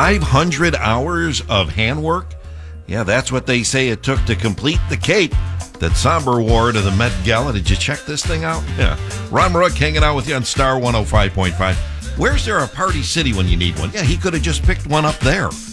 500 hours of handwork? Yeah, that's what they say it took to complete the cape that Somber wore to the Met Gala. Did you check this thing out? Yeah. Ron Rook hanging out with you on Star 105.5. Where's there a Party City when you need one? Yeah, he could have just picked one up there.